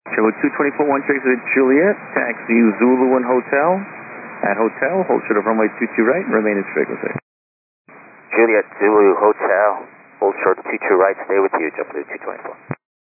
Show 224-1 trace with Juliet, taxi Zulu 1 Hotel. At Hotel, hold short of runway 22 right, and remain in frequency. Juliet Zulu Hotel, hold short of 22 right, stay with you, JetBlue 224.